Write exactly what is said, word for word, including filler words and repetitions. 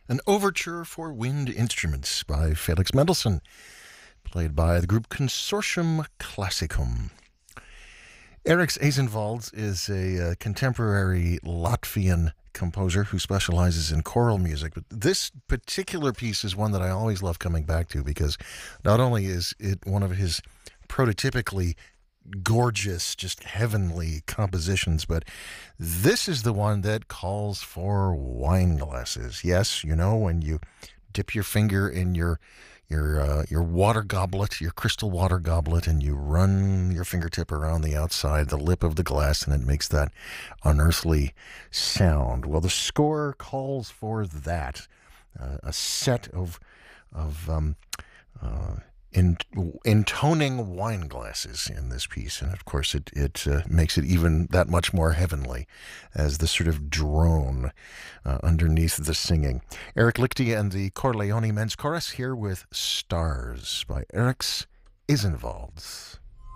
An overture for wind instruments by Felix Mendelssohn, played by the group Consortium Classicum. Eriks Eisenwalds is a uh, contemporary Latvian composer who specializes in choral music. But this particular piece is one that I always love coming back to because not only is it one of his prototypically gorgeous, just heavenly compositions, but this is the one that calls for wine glasses. Yes, you know, when you dip your finger in your your uh, your water goblet, your crystal water goblet, and you run your fingertip around the outside, the lip of the glass, and it makes that unearthly sound. Well, the score calls for that. Uh, a set of of um, uh, in, intoning wine glasses in this piece. And of course, it, it uh, makes it even that much more heavenly as the sort of drone uh, underneath the singing. Eric Lichty and the Corleone Men's Chorus here with Stars by Eriks Eisenwalds.